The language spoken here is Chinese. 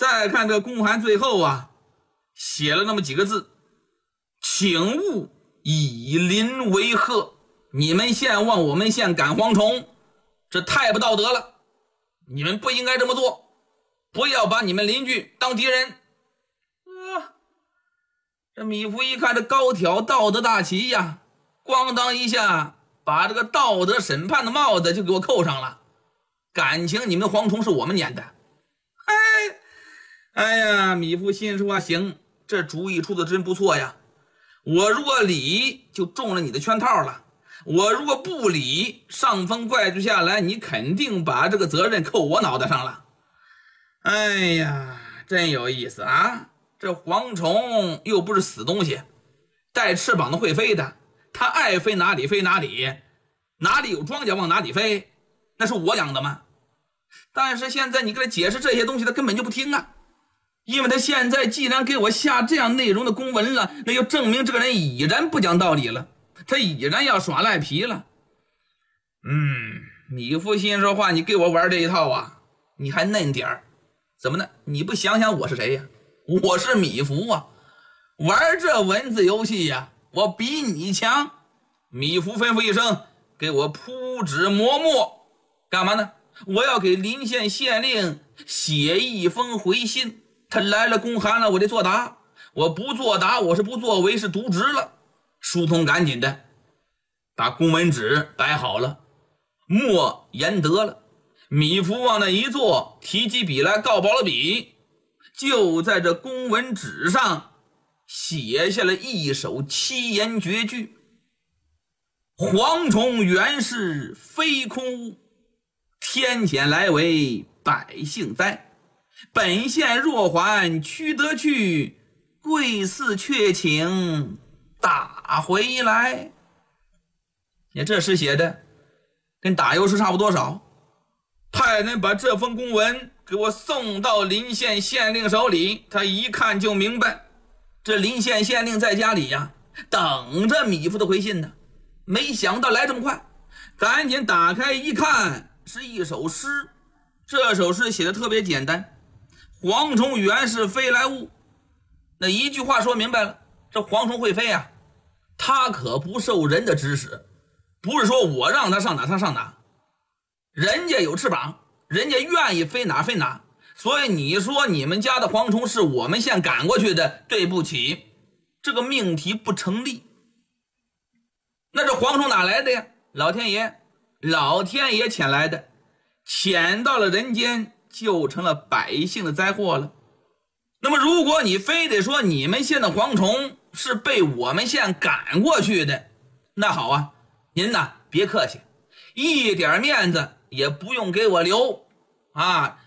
再看这公函最后啊，写了那么几个字：请勿以邻为壑。你们县往我们县赶蝗虫，这太不道德了，你们不应该这么做，不要把你们邻居当敌人。这米芾一看这高挑道德大旗呀，咣当一下把这个道德审判的帽子就给我扣上了。感情你们蝗虫是我们撵的。哎呀，米芾心说行，这主意出的真不错呀，我如果理就中了你的圈套了，我如果不理，上峰怪罪下来，你肯定把这个责任扣我脑袋上了。哎呀，真有意思啊，这蝗虫又不是死东西，带翅膀的会飞的，它爱飞哪里飞哪里，哪里有庄稼往哪里飞，那是我养的吗？但是现在你给他解释这些东西，他根本就不听啊，因为他现在既然给我下这样内容的公文了，那就证明这个人已然不讲道理了，他已然要耍赖皮了。米芾心说话，你给我玩这一套啊，你还嫩点儿，怎么呢？你不想想我是谁呀？我是米芾啊，玩这文字游戏呀，我比你强。米芾吩咐一声，给我铺纸磨墨，干嘛呢？我要给临县县令写一封回信，他来了公函了，我得作答，我不作答，我是不作为，是渎职了。书童赶紧的把公文纸摆好了，墨研得了，米芾往那一坐，提起笔来，告饱了笔，就在这公文纸上写下了一首七言绝句：蝗虫原是非空物，天谴来为百姓灾。本县若还屈得去，贵寺却请打回来。你看这诗写的跟打油诗差不多少。派人把这封公文给我送到临县县令手里，他一看就明白，这临县县令在家里呀，等着米芾的回信呢。没想到来这么快，赶紧打开一看，是一首诗。这首诗写的特别简单：蝗虫原是飞来物。那一句话说明白了，这蝗虫会飞啊，它可不受人的指使，不是说我让它上哪它上哪，人家有翅膀，人家愿意飞哪飞哪。所以你说你们家的蝗虫是我们县赶过去的，对不起，这个命题不成立。那这蝗虫哪来的呀？老天爷遣来的，遣到了人间，就成了百姓的灾祸了。那么如果你非得说你们县的蝗虫是被我们县赶过去的，那好啊，您呐别客气，一点面子也不用给我留啊。